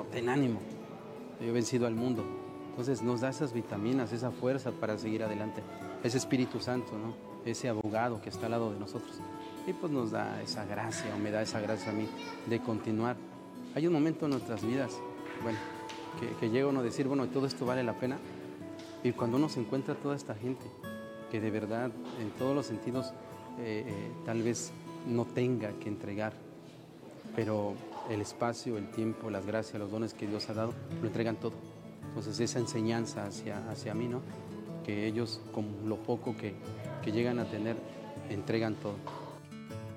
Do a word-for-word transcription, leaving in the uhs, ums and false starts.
ten ánimo, yo he vencido al mundo. Entonces nos da esas vitaminas, esa fuerza para seguir adelante. Ese Espíritu Santo, ¿no? Ese abogado que está al lado de nosotros. Y pues nos da esa gracia, o me da esa gracia a mí, de continuar. Hay un momento en nuestras vidas, bueno, que, que llega uno a decir, bueno, todo esto vale la pena. Y cuando uno se encuentra toda esta gente, que de verdad, en todos los sentidos, eh, eh, tal vez no tenga que entregar, pero el espacio, el tiempo, las gracias, los dones que Dios ha dado, lo entregan todo. Entonces esa enseñanza hacia, hacia mí, ¿no? Que ellos, con lo poco que, que llegan a tener, entregan todo.